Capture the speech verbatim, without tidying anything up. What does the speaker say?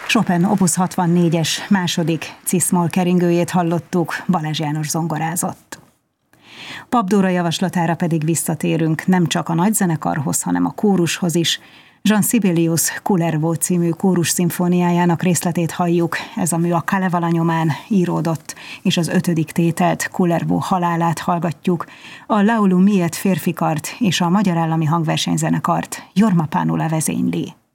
Chopin Opus hatvannégyes második cisz-moll keringőjét hallottuk, Balázs János zongorázott. Papdóra javaslatára pedig visszatérünk nem csak a nagyzenekarhoz, hanem a kórushoz is. Jean Sibelius Kullervo című kórus szimfóniájának részletét halljuk, ez a mű a Kalevala nyomán íródott, és az ötödik tételt, Kullervo halálát hallgatjuk, a Laulu Miet férfikart és a Magyar Állami Hangversenyzenekart Jorma Pánula vezényli.